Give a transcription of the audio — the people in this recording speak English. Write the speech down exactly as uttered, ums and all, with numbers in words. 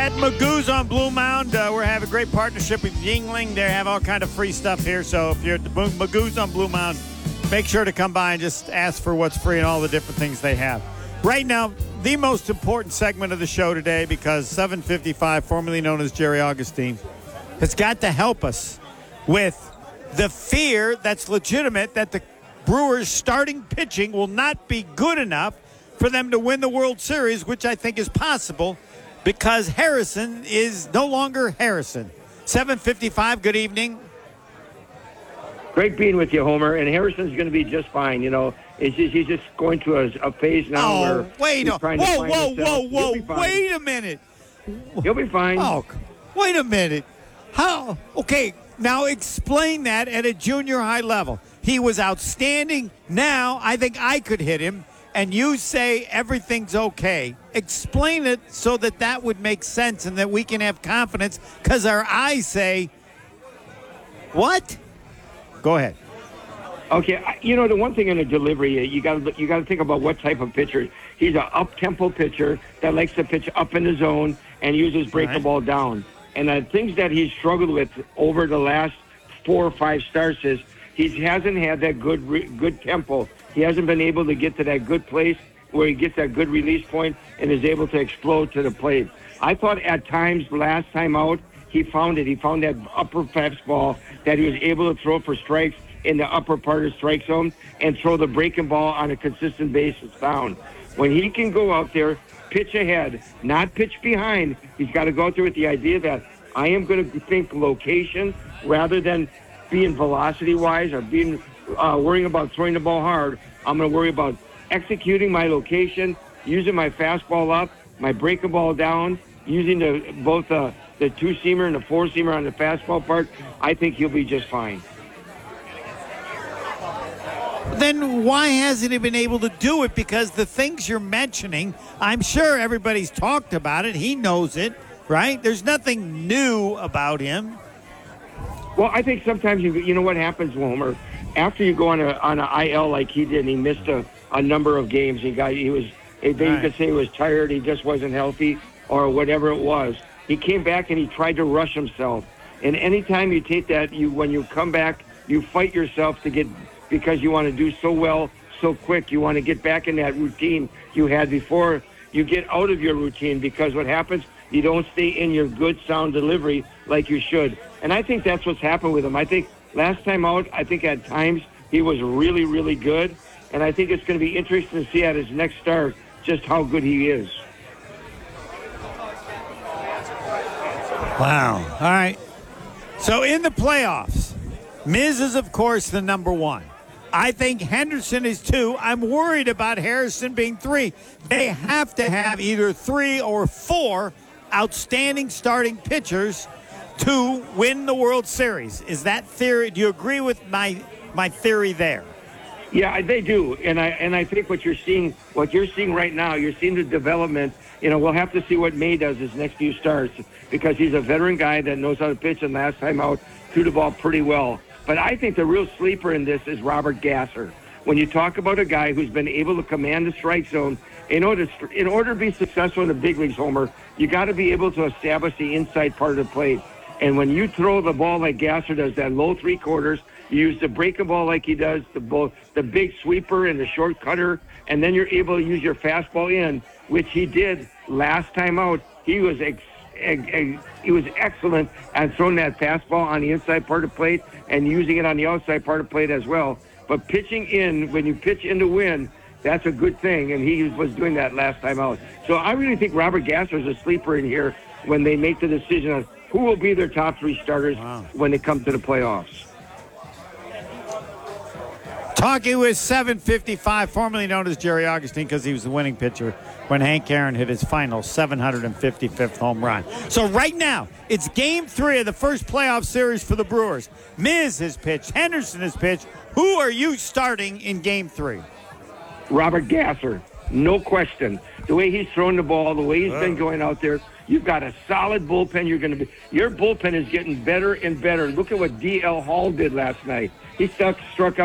at Magoo's on Blue Mound. Uh, we're having a great partnership with Yingling. They have all kind of free stuff here. So if you're at the Magoo's on Blue Mound, make sure to come by and just ask for what's free and all the different things they have. Right now, the most important segment of the show today, because seven fifty-five, formerly known as Jerry Augustine, has got to help us with the fear that's legitimate that the Brewers' starting pitching will not be good enough for them to win the World Series, which I think is possible because Harrison is no longer Harrison. seven fifty-five, good evening. Great being with you, Homer. And Harrison's going to be just fine. You know, it's just, he's just going through a, a phase now oh, where wait he's a, trying whoa, to find whoa, himself. whoa, whoa, wait a minute. He'll be fine. Oh, wait a minute. How? Okay, now explain that at a junior high level. He was outstanding. Now I think I could hit him, and you say everything's okay. Explain it so that that would make sense and that we can have confidence, because our eyes say, what? Go ahead. Okay, you know, the one thing in a delivery, you got to you got to think about what type of pitcher. He's an up-tempo pitcher that likes to pitch up in the zone and uses break the Right. ball down. And the things that he's struggled with over the last four or five starts is he hasn't had that good re- good tempo. He hasn't been able to get to that good place where he gets that good release point and is able to explode to the plate. I thought at times last time out, he found it. He found that upper fastball that he was able to throw for strikes in the upper part of the strike zone and throw the breaking ball on a consistent basis down. When he can go out there, pitch ahead, not pitch behind, he's got to go out there with the idea that I am going to think location rather than being velocity-wise or being uh, worrying about throwing the ball hard. I'm going to worry about executing my location, using my fastball up, my breaking ball down, using the both uh, the two-seamer and the four-seamer on the fastball part. I think he'll be just fine. Then why hasn't he been able to do it? Because the things you're mentioning, I'm sure everybody's talked about it. He knows it, right? There's nothing new about him. Well, I think sometimes you you know what happens, Wilmer, after you go on a on an I L like he did, and he missed a, a number of games. He got he was they Right. you could say he was tired, he just wasn't healthy, or whatever it was. He came back and he tried to rush himself. And anytime you take that, you when you come back, you fight yourself to get because you want to do so well, so quick. You want to get back in that routine you had before. You get out of your routine because what happens, you don't stay in your good sound delivery like you should. And I think that's what's happened with him. I think last time out, I think at times he was really, really good. And I think it's going to be interesting to see at his next start just how good he is. Wow. All right. So in the playoffs, Miz is, of course, the number one. I think Henderson is two. I'm worried about Harrison being three. They have to have either three or four outstanding starting pitchers to win the World Series. Is that theory? Do you agree with my my theory there? Yeah, they do, and I and I think what you're seeing, what you're seeing right now, you're seeing the development. You know, we'll have to see what May does his next few starts because he's a veteran guy that knows how to pitch, and last time out threw the ball pretty well. But I think the real sleeper in this is Robert Gasser. When you talk about a guy who's been able to command the strike zone, in order in order to be successful in the big leagues, Homer, you got to be able to establish the inside part of the plate. And when you throw the ball like Gasser does, that low three quarters, you use the breaking ball like he does, the ball, the big sweeper and the short cutter, and then you're able to use your fastball in, which he did last time out. He was ex- ex- ex- he was excellent at throwing that fastball on the inside part of the plate and using it on the outside part of the plate as well. But pitching in, when you pitch in to win, that's a good thing, and he was doing that last time out. So I really think Robert Gasser is a sleeper in here when they make the decision on who will be their top three starters Wow. when they come to the playoffs. Talking with seven fifty-five, formerly known as Jerry Augustine because he was the winning pitcher when Hank Aaron hit his final seven hundred fifty-fifth home run. So right now, it's game three of the first playoff series for the Brewers. Miz has pitched. Henderson has pitched. Who are you starting in game three? Robert Gasser, no question. The way he's throwing the ball, the way he's Wow. been going out there, you've got a solid bullpen. You're going to be your bullpen is getting better and better. Look at what D L Hall did last night. He stuck, struck out